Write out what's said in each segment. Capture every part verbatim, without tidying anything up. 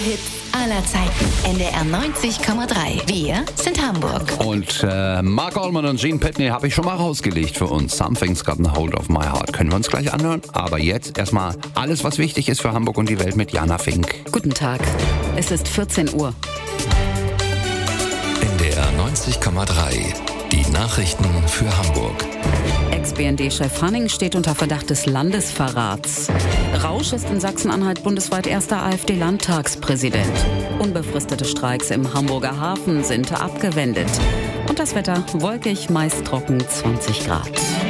Hits aller Zeiten. N D R neunzig Komma drei. Wir sind Hamburg. Und äh, Mark Allman und Gene Pitney habe ich schon mal rausgelegt für uns. Something's got a hold of my heart. Können wir uns gleich anhören. Aber jetzt erstmal alles, was wichtig ist für Hamburg und die Welt mit Jana Fink. Guten Tag. Es ist vierzehn Uhr. N D R neunzig Komma drei. Die Nachrichten für Hamburg. Ex-B N D-Chef Hanning steht unter Verdacht des Landesverrats. Rausch ist in Sachsen-Anhalt bundesweit erster AfD-Landtagspräsident. Unbefristete Streiks im Hamburger Hafen sind abgewendet. Und das Wetter wolkig, meist trocken, zwanzig Grad.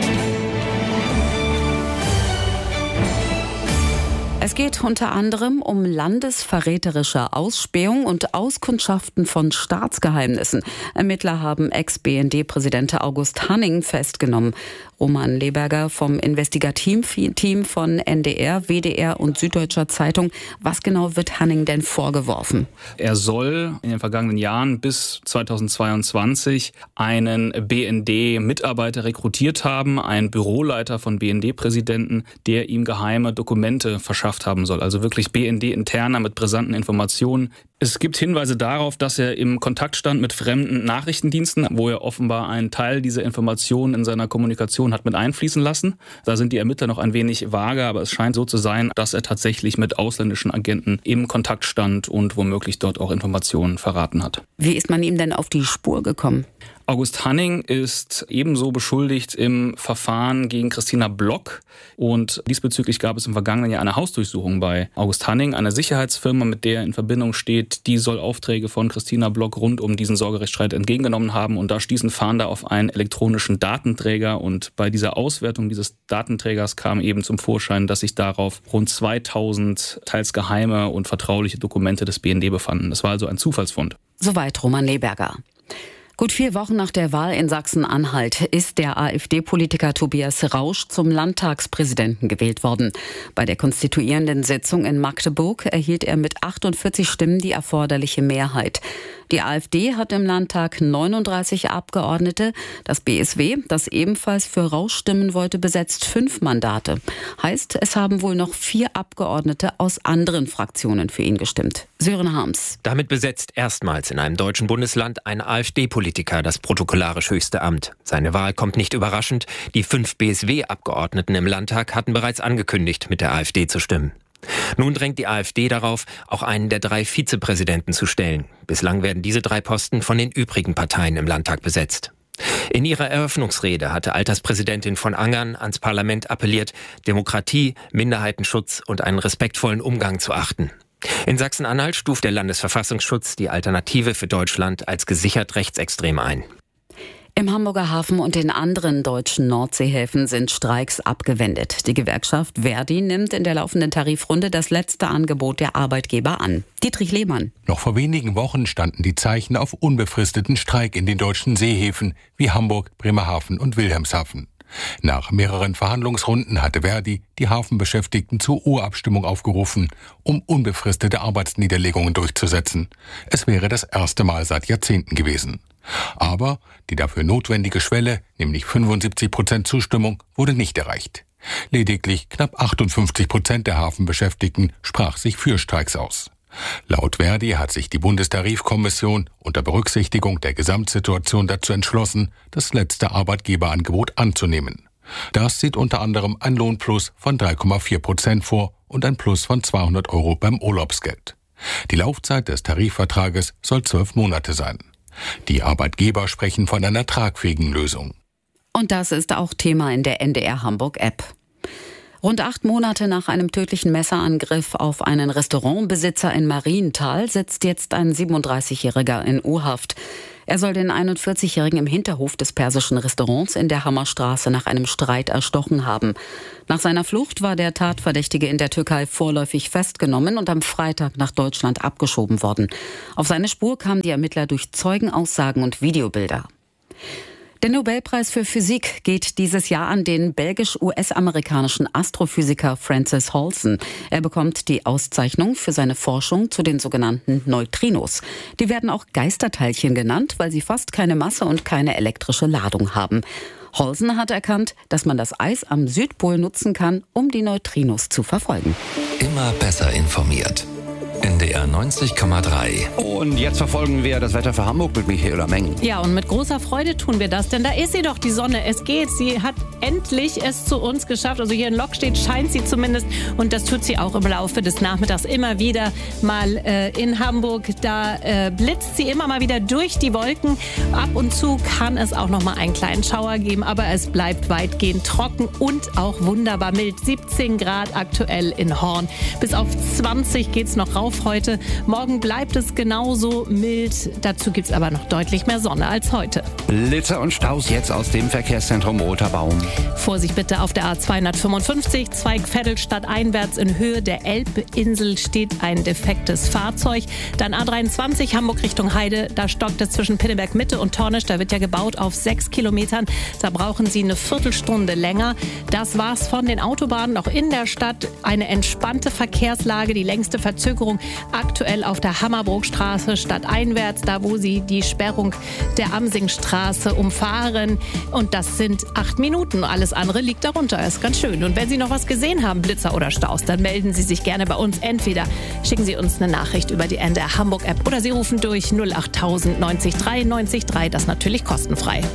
Es geht unter anderem um landesverräterische Ausspähung und Auskundschaften von Staatsgeheimnissen. Ermittler haben Ex-B N D-Präsident August Hanning festgenommen. Roman Leberger vom Investigativteam von N D R, W D R und Süddeutscher Zeitung. Was genau wird Hanning denn vorgeworfen? Er soll in den vergangenen Jahren bis zweitausendzweiundzwanzig einen B N D-Mitarbeiter rekrutiert haben, einen Büroleiter von B N D-Präsidenten, der ihm geheime Dokumente verschafft haben soll. Also wirklich B N D-interner mit brisanten Informationen. Es gibt Hinweise darauf, dass er im Kontakt stand mit fremden Nachrichtendiensten, wo er offenbar einen Teil dieser Informationen in seiner Kommunikation hat mit einfließen lassen. Da sind die Ermittler noch ein wenig vage, aber es scheint so zu sein, dass er tatsächlich mit ausländischen Agenten im Kontakt stand und womöglich dort auch Informationen verraten hat. Wie ist man ihm denn auf die Spur gekommen? August Hanning ist ebenso beschuldigt im Verfahren gegen Christina Block. Und diesbezüglich gab es im vergangenen Jahr eine Hausdurchsuchung bei August Hanning, eine Sicherheitsfirma, mit der er in Verbindung steht. Die soll Aufträge von Christina Block rund um diesen Sorgerechtsstreit entgegengenommen haben. Und da stießen Fahnder auf einen elektronischen Datenträger. Und bei dieser Auswertung dieses Datenträgers kam eben zum Vorschein, dass sich darauf rund zweitausend teils geheime und vertrauliche Dokumente des B N D befanden. Das war also ein Zufallsfund. Soweit Roman Leberger. Gut vier Wochen nach der Wahl in Sachsen-Anhalt ist der AfD-Politiker Tobias Rausch zum Landtagspräsidenten gewählt worden. Bei der konstituierenden Sitzung in Magdeburg erhielt er mit achtundvierzig Stimmen die erforderliche Mehrheit. Die AfD hat im Landtag neununddreißig Abgeordnete. Das B S W, das ebenfalls für Rausch stimmen wollte, besetzt fünf Mandate. Heißt, es haben wohl noch vier Abgeordnete aus anderen Fraktionen für ihn gestimmt. Sören Harms. Damit besetzt erstmals in einem deutschen Bundesland ein AfD-Politiker das protokollarisch höchste Amt. Seine Wahl kommt nicht überraschend. Die fünf B S W-Abgeordneten im Landtag hatten bereits angekündigt, mit der AfD zu stimmen. Nun drängt die AfD darauf, auch einen der drei Vizepräsidenten zu stellen. Bislang werden diese drei Posten von den übrigen Parteien im Landtag besetzt. In ihrer Eröffnungsrede hatte Alterspräsidentin von Angern ans Parlament appelliert, Demokratie, Minderheitenschutz und einen respektvollen Umgang zu achten. In Sachsen-Anhalt stuft der Landesverfassungsschutz die Alternative für Deutschland als gesichert rechtsextrem ein. Im Hamburger Hafen und in anderen deutschen Nordseehäfen sind Streiks abgewendet. Die Gewerkschaft Verdi nimmt in der laufenden Tarifrunde das letzte Angebot der Arbeitgeber an. Dietrich Lehmann. Noch vor wenigen Wochen standen die Zeichen auf unbefristeten Streik in den deutschen Seehäfen wie Hamburg, Bremerhaven und Wilhelmshaven. Nach mehreren Verhandlungsrunden hatte Verdi die Hafenbeschäftigten zur Urabstimmung aufgerufen, um unbefristete Arbeitsniederlegungen durchzusetzen. Es wäre das erste Mal seit Jahrzehnten gewesen. Aber die dafür notwendige Schwelle, nämlich fünfundsiebzig Prozent Zustimmung, wurde nicht erreicht. Lediglich knapp achtundfünfzig Prozent der Hafenbeschäftigten sprach sich für Streiks aus. Laut Verdi hat sich die Bundestarifkommission unter Berücksichtigung der Gesamtsituation dazu entschlossen, das letzte Arbeitgeberangebot anzunehmen. Das sieht unter anderem ein Lohnplus von drei Komma vier Prozent vor und ein Plus von zweihundert Euro beim Urlaubsgeld. Die Laufzeit des Tarifvertrages soll zwölf Monate sein. Die Arbeitgeber sprechen von einer tragfähigen Lösung. Und das ist auch Thema in der N D R Hamburg-App. Rund acht Monate nach einem tödlichen Messerangriff auf einen Restaurantbesitzer in Marienthal sitzt jetzt ein siebenunddreißigjähriger in U-Haft. Er soll den einundvierzigjährigen im Hinterhof des persischen Restaurants in der Hammerstraße nach einem Streit erstochen haben. Nach seiner Flucht war der Tatverdächtige in der Türkei vorläufig festgenommen und am Freitag nach Deutschland abgeschoben worden. Auf seine Spur kamen die Ermittler durch Zeugenaussagen und Videobilder. Der Nobelpreis für Physik geht dieses Jahr an den belgisch-U S-amerikanischen Astrophysiker Francis Halsen. Er bekommt die Auszeichnung für seine Forschung zu den sogenannten Neutrinos. Die werden auch Geisterteilchen genannt, weil sie fast keine Masse und keine elektrische Ladung haben. Halsen hat erkannt, dass man das Eis am Südpol nutzen kann, um die Neutrinos zu verfolgen. Immer besser informiert. N D R neunzig Komma drei. Und jetzt verfolgen wir das Wetter für Hamburg mit Michaela Meng. Ja, und mit großer Freude tun wir das, denn da ist sie doch, die Sonne. Es geht, sie hat endlich es zu uns geschafft. Also hier in Lockstedt scheint sie zumindest und das tut sie auch im Laufe des Nachmittags immer wieder mal äh, in Hamburg. Da äh, blitzt sie immer mal wieder durch die Wolken. Ab und zu kann es auch noch mal einen kleinen Schauer geben, aber es bleibt weitgehend trocken und auch wunderbar mild. siebzehn Grad aktuell in Horn. Bis auf zwanzig geht's noch rauf heute. Morgen bleibt es genauso mild. Dazu gibt's aber noch deutlich mehr Sonne als heute. Blitzer und Staus jetzt aus dem Verkehrszentrum Roter Baum. Vorsicht bitte auf der A zweihundertfünfundfünfzig, Zweigvettelstadt einwärts in Höhe der Elbinsel steht ein defektes Fahrzeug. Dann A dreiundzwanzig Hamburg Richtung Heide, da stockt es zwischen Pinneberg Mitte und Tornisch, da wird ja gebaut auf sechs Kilometern. Da brauchen Sie eine Viertelstunde länger. Das war's von den Autobahnen. Auch in der Stadt eine entspannte Verkehrslage, die längste Verzögerung aktuell auf der Hammerbrookstraße stadteinwärts, da wo Sie die Sperrung der Amsingstraße umfahren. Und das sind acht Minuten. Alles andere liegt darunter. Ist ganz schön. Und wenn Sie noch was gesehen haben, Blitzer oder Staus, dann melden Sie sich gerne bei uns. Entweder schicken Sie uns eine Nachricht über die N D R Hamburg App oder Sie rufen durch null achttausend neunzig drei neunzig drei. Das natürlich kostenfrei. N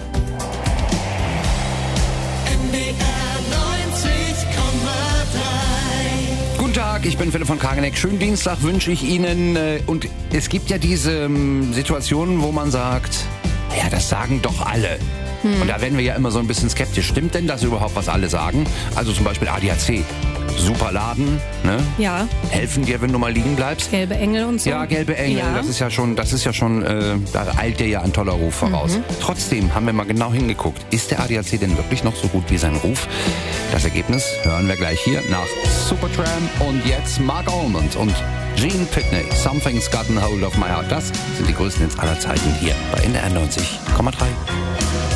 D R neunzig Komma drei. Guten Tag, ich bin Philipp von Kageneck. Schönen Dienstag wünsche ich Ihnen. Und es gibt ja diese ähm, Situationen, wo man sagt, ja, das sagen doch alle. Hm. Und da werden wir ja immer so ein bisschen skeptisch. Stimmt denn das überhaupt, was alle sagen? Also zum Beispiel A D A C. Super Laden, ne? Ja. Helfen dir, wenn du mal liegen bleibst. Gelbe Engel und so. Ja, gelbe Engel, ja. das ist ja schon, das ist ja schon, äh, da eilt dir ja ein toller Ruf voraus. Mhm. Trotzdem haben wir mal genau hingeguckt. Ist der A D A C denn wirklich noch so gut wie sein Ruf? Das Ergebnis hören wir gleich hier nach Supertramp und jetzt Mark Almond und Gene Pitney. Something's Gotten Hold of My Heart. Das sind die größten Hits aller Zeiten hier bei N D R neunzig Komma drei.